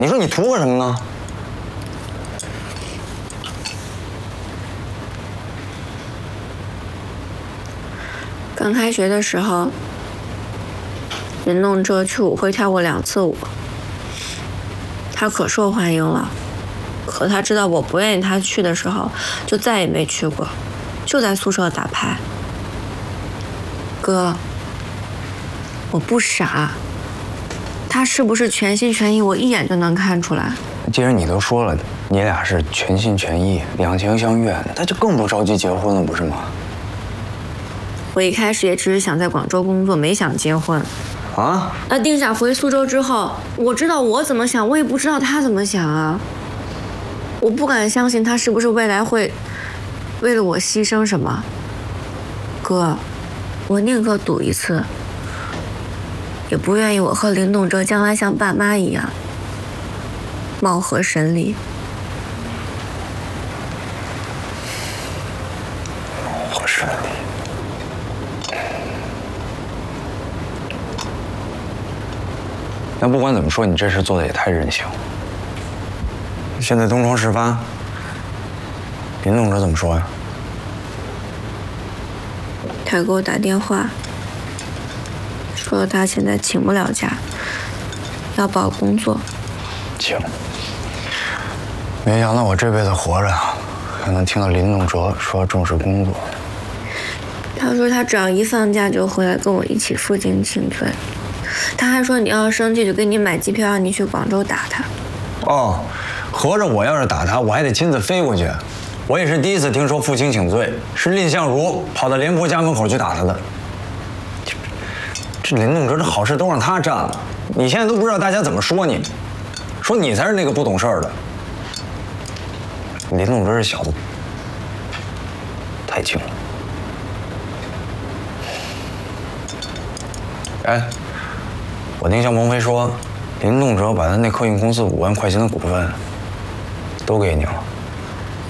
你说你图我什么呢？ 刚开学的时候，林弄哲去舞会跳过2次舞，他可受欢迎了。可他知道我不愿意他去的时候，就再也没去过，就在宿舍打牌。哥，我不傻，他是不是全心全意，我一眼就能看出来。 既然你都说了，你俩是全心全意、两情相悦，那就更不着急结婚了，不是吗？ 我一开始也只是想在广州工作，没想结婚。 啊？ 那定下回苏州之后，我知道我怎么想，我也不知道他怎么想啊。我不敢相信他是不是未来会为了我牺牲什么。哥，我宁可赌一次，也不愿意我和林动哲将来像爸妈一样貌合神离。 貌合神离。那不管怎么说，你这事做的也太任性了。现在东窗事发，林动哲怎么说呀？ 他给我打电话，说他现在请不了假，要保工作。 请。没想到我这辈子活着，还能听到林动哲说要重视工作。 他说他只要一放假就回来跟我一起负荆请罪。他还说你要生气就给你买机票让你去广州打他。 哦，合着我要是打他，我还得亲自飞过去。我也是第一次听说负荆请罪，是蔺相如跑到廉颇家门口去打他的。这林动哲这好事都让他占了，你现在都不知道大家怎么说你，说你才是那个不懂事儿的。林动哲这小子太轻了。哎，我听向鹏飞说，林动哲把他那客运公司5万块钱的股份都给你了。